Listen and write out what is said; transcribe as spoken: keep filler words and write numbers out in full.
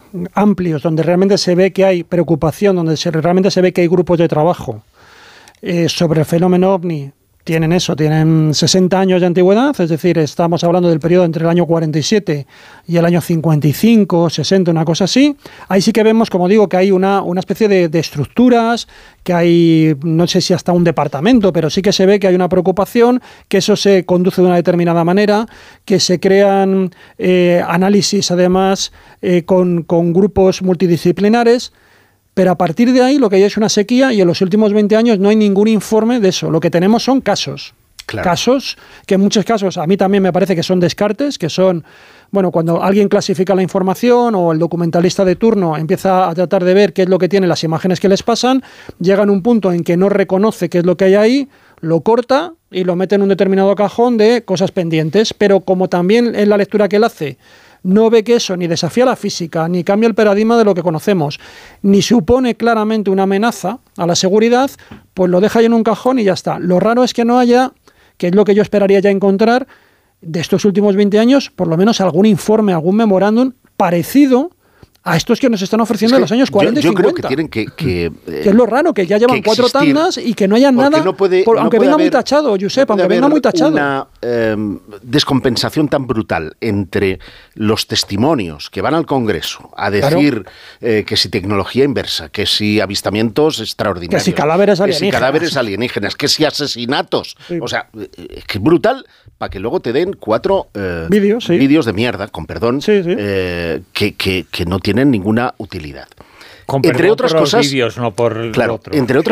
amplios, donde realmente se ve que hay preocupación, donde se, realmente se ve que hay grupos de trabajo eh, sobre el fenómeno OVNI, tienen eso, tienen sesenta años de antigüedad, es decir, estamos hablando del periodo entre el año cuarenta y siete y el año cincuenta y cinco, sesenta, una cosa así. Ahí sí que vemos, como digo, que hay una, una especie de, de estructuras, que hay, no sé si hasta un departamento, pero sí que se ve que hay una preocupación, que eso se conduce de una determinada manera, que se crean eh, análisis, además, eh, con, con grupos multidisciplinares. Pero a partir de ahí lo que hay es una sequía y en los últimos veinte años no hay ningún informe de eso. Lo que tenemos son casos. Claro. Casos que en muchos casos a mí también me parece que son descartes, que son, bueno, cuando alguien clasifica la información o el documentalista de turno empieza a tratar de ver qué es lo que tiene las imágenes que les pasan, llega en un punto en que no reconoce qué es lo que hay ahí, lo corta y lo mete en un determinado cajón de cosas pendientes. Pero como también en la lectura que él hace no ve que eso ni desafía la física, ni cambia el paradigma de lo que conocemos, ni supone claramente una amenaza a la seguridad, pues lo deja ahí en un cajón y ya está. Lo raro es que no haya, que es lo que yo esperaría ya encontrar, de estos últimos veinte años, por lo menos algún informe, algún memorándum parecido a estos que nos están ofreciendo en los años cuarenta yo, yo y cincuenta. Yo creo que tienen que... Que, eh, que es lo raro, que ya llevan que cuatro tandas y que no haya nada, no puede, por, no aunque puede venga haber, muy tachado, Josep, no aunque venga muy tachado. Una eh, descompensación tan brutal entre los testimonios que van al Congreso a decir claro. eh, que si tecnología inversa, que si avistamientos extraordinarios, que si cadáveres alienígenas, que si, cadáveres alienígenas, que si asesinatos. Sí. O sea, es que es brutal para que luego te den cuatro eh, vídeos sí. de mierda, con perdón, sí, sí. Eh, que, que, que no tienen ninguna utilidad. Con entre perdón otras por cosas, los vídeos, no por claro, el otro. Entre otras